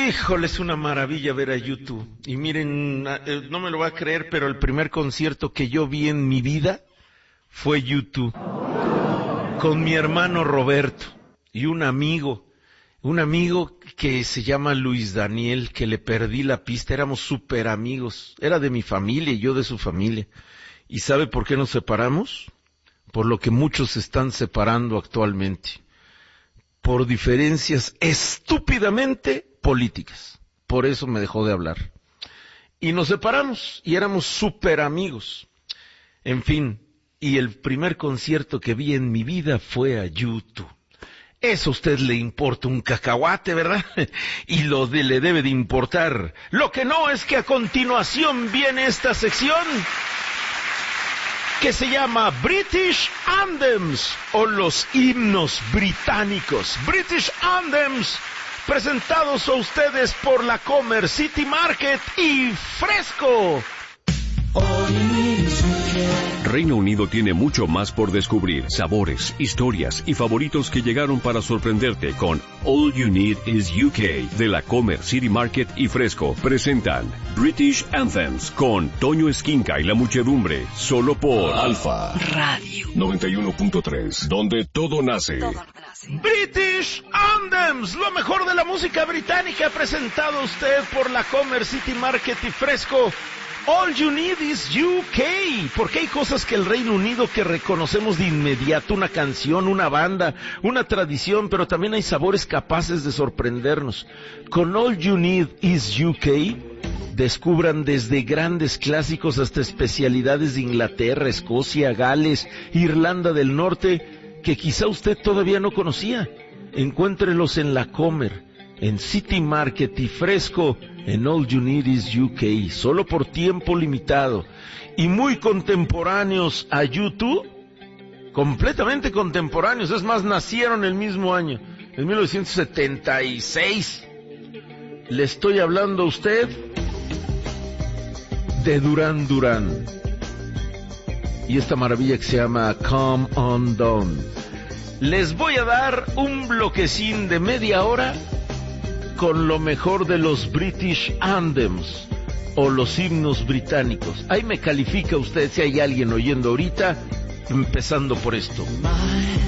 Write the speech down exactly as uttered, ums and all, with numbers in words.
Híjole, es una maravilla ver a YouTube. Y miren, no me lo va a creer, pero el primer concierto que yo vi en mi vida fue YouTube. Con mi hermano Roberto y un amigo, un amigo que se llama Luis Daniel, que le perdí la pista. Éramos súper amigos. Era de mi familia y yo de su familia. ¿Y sabe por qué nos separamos? Por lo que muchos se están separando actualmente. Por diferencias estúpidamente políticas. Por eso me dejó de hablar. Y nos separamos y éramos súper amigos. En fin, y el primer concierto que vi en mi vida fue a YouTube. Eso a usted le importa un cacahuate, ¿verdad? Y lo de, le debe de importar. Lo que no es que a continuación viene esta sección que se llama British Anthems, o los himnos británicos. British Anthems, presentados a ustedes por la Comer City Market y Fresco. Reino Unido tiene mucho más por descubrir, sabores, historias y favoritos que llegaron para sorprenderte con All You Need Is U K de la Comer City Market y Fresco. Presentan British Anthems con Toño Esquinca y la muchedumbre, solo por Alfa Radio noventa y uno punto tres, donde todo nace. British Anthems, lo mejor de la música británica, presentado a usted por la Comer City Market y Fresco. All You Need Is U K, porque hay cosas que el Reino Unido que reconocemos de inmediato, una canción, una banda, una tradición, pero también hay sabores capaces de sorprendernos. Con All You Need Is U K, descubran desde grandes clásicos hasta especialidades de Inglaterra, Escocia, Gales, Irlanda del Norte, que quizá usted todavía no conocía. Encuéntrelos en la Comer, en City Market y Fresco, en All You Need Is U K, solo por tiempo limitado, y muy contemporáneos a YouTube, completamente contemporáneos, es más, nacieron el mismo año, en mil novecientos setenta y seis. Le estoy hablando a usted de Duran Duran, y esta maravilla que se llama Come On Down. Les voy a dar un bloquecín de media hora con lo mejor de los British Anthems, o los himnos británicos. Ahí me califica usted si hay alguien oyendo ahorita, empezando por esto.